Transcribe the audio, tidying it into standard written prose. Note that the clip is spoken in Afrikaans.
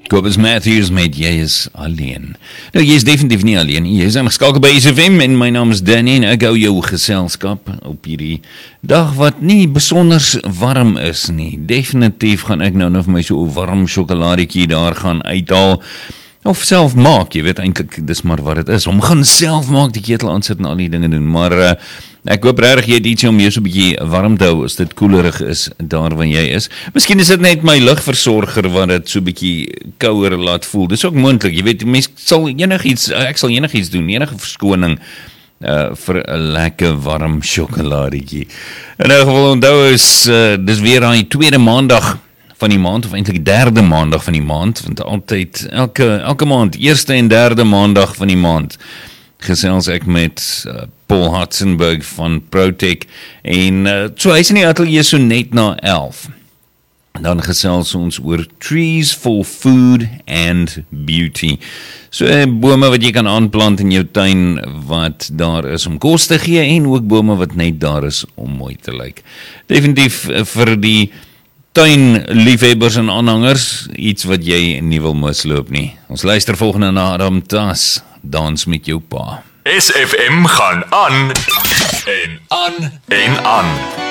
Kobus Matthews met Jy is alleen. Nou, jy is definitief nie alleen nie. Jy is aangeskakel by SFM en my naam is Danny en ek hou jou geselskap op hierdie dag wat nie besonder warm is nie. Definitief gaan ek nou vir my so 'n warm sjokoladietjie daar gaan uithaal. Of self maak, jy weet eintlik dis maar wat dit is. Om gaan self maak, die ketel aansit en al die dinge doen. Maar ek hoop regtig jy het iets om jou so 'n bietjie warm te hou as dit koelerig is daar waar jy is. Miskien is dit net my lugversorger wat dit so 'n bietjie kouer laat voel. Dis ook moontlik, jy weet, ek sal enigiets doen, enige verskoning vir 'n lekker warm sjokoladietjie. In 'n geval onthou is dis weer aan die tweede maandag van die maand, of eintlik derde maandag van die maand, want altyd, elke maand, eerste en derde maandag van die maand, gesels ek met Paul Hotzenberg van Protech, en so hy is in die atelier so net na 11. Dan gesels ons oor trees for food and beauty. So bome wat jy kan aanplant in jou tuin wat daar is om kos te gee, en ook bome wat net daar is om mooi te lyk. Definitief vir die tuinliefhebbers en aanhangers, iets wat jy nie wil misloop nie. Ons luister volgende na Adam Tas, Dans met jou pa. SFM gaan aan en aan en aan.